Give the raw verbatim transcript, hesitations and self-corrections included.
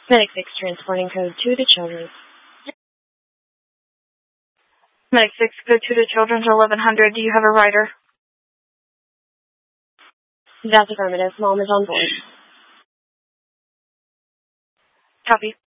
Medic six, transporting code two to Children's. Medic six, code two to Children's, eleven hundred. Do you have a rider? That's affirmative. Mom is on board. Copy.